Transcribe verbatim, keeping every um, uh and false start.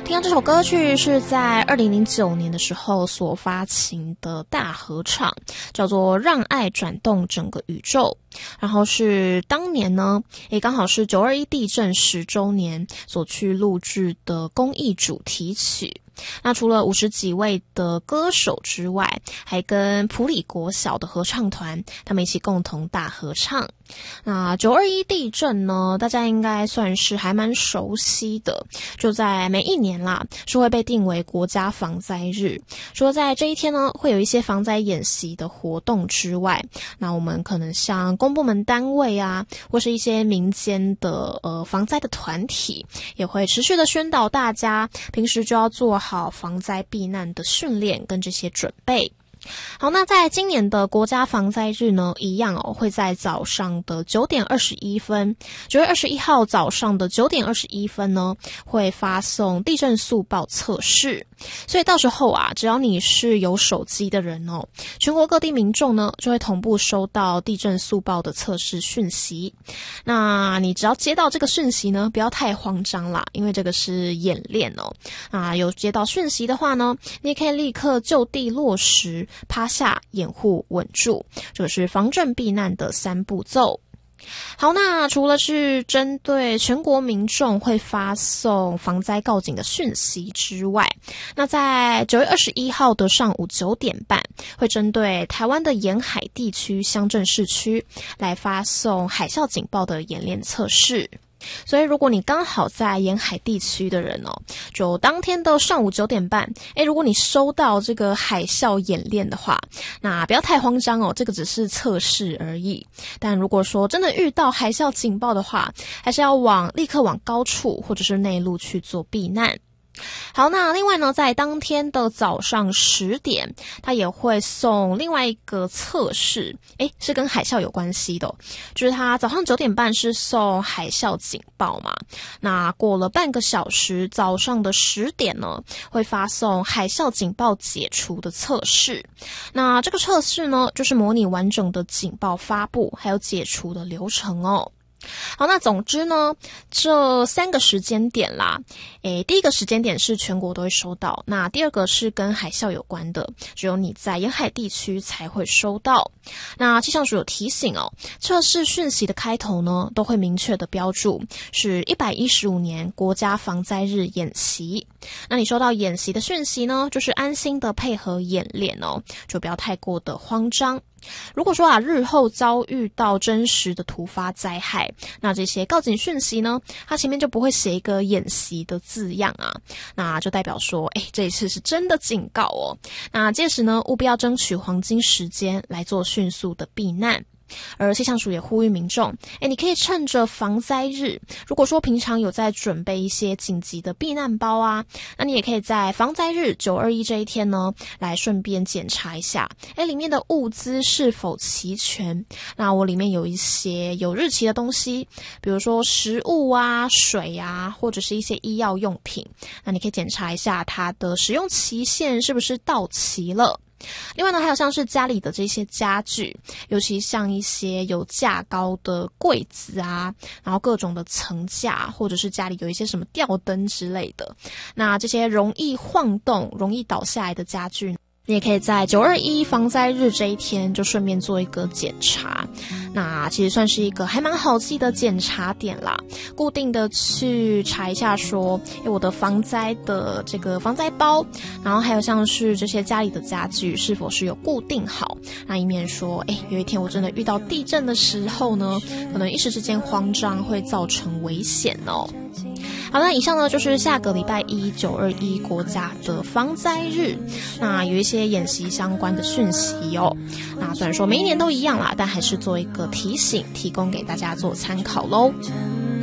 听到这首歌曲是在二零零九年的时候所发行的大合唱，叫做《让爱转动整个宇宙》，然后是当年呢也刚好是九二一地震十周年所去录制的公益主题曲。那除了五十几位的歌手之外，还跟埔里国小的合唱团他们一起共同大合唱。那九二一地震呢，大家应该算是还蛮熟悉的，就在每一年啦是会被定为国家防灾日。除了在这一天呢会有一些防灾演习的活动之外，那我们可能像公部门单位啊，或是一些民间的呃防灾的团体，也会持续的宣导大家平时就要做好防灾避难的训练跟这些准备。好，那在今年的国家防灾日呢，一样哦，会在早上的九点二十一分，九月二十一号早上的九点二十一分呢，会发送地震速报测试。所以到时候啊，只要你是有手机的人哦，全国各地民众呢就会同步收到地震速报的测试讯息。那你只要接到这个讯息呢，不要太慌张啦，因为这个是演练哦。啊，有接到讯息的话呢，你也可以立刻就地落实趴下、掩护、稳住，这是防震避难的三步骤。好，那除了是针对全国民众会发送防灾告警的讯息之外，那在九月二十一号的上午九点半，会针对台湾的沿海地区乡镇市区来发送海啸警报的演练测试。所以如果你刚好在沿海地区的人哦，就当天的上午九点半，诶，如果你收到这个海啸演练的话，那不要太慌张哦，这个只是测试而已。但如果说真的遇到海啸警报的话，还是要往立刻往高处或者是内陆去做避难。好，那另外呢，在当天的早上十点，他也会送另外一个测试，诶，是跟海啸有关系的哦，就是他早上九点半是送海啸警报嘛，那过了半个小时，早上的十点呢，会发送海啸警报解除的测试。那这个测试呢，就是模拟完整的警报发布还有解除的流程哦。好，那总之呢，这三个时间点啦，诶，第一个时间点是全国都会收到，那第二个是跟海啸有关的，只有你在沿海地区才会收到。那气象署有提醒哦，测试讯息的开头呢，都会明确的标注是一百一十五年国家防灾日演习。那你收到演习的讯息呢，就是安心的配合演练哦，就不要太过的慌张。如果说啊，日后遭遇到真实的突发灾害，那这些告警讯息呢，它前面就不会写一个演习的字样啊，那就代表说，诶，这一次是真的警告哦。那届时呢，务必要争取黄金时间来做迅速的避难。而气象署也呼吁民众，诶，你可以趁着防灾日，如果说平常有在准备一些紧急的避难包啊，那你也可以在防灾日九二一这一天呢，来顺便检查一下，诶，里面的物资是否齐全。那我里面有一些有日期的东西，比如说食物啊、水啊，或者是一些医药用品，那你可以检查一下它的使用期限是不是到期了。另外呢，还有像是家里的这些家具，尤其像一些有架高的柜子啊，然后各种的层架，或者是家里有一些什么吊灯之类的，那这些容易晃动、容易倒下来的家具，你也可以在九二一防灾日这一天就顺便做一个检查。那其实算是一个还蛮好记的检查点啦，固定的去查一下说，诶，我的防灾的这个防灾包，然后还有像是这些家里的家具是否是有固定好，那以免说，诶，有一天我真的遇到地震的时候呢，可能一时之间慌张会造成危险哦。好，那以上呢就是下个礼拜一九二一国家的防灾日，那有一些演习相关的讯息哦。那虽然说每一年都一样啦，但还是做一个提醒，提供给大家做参考咯。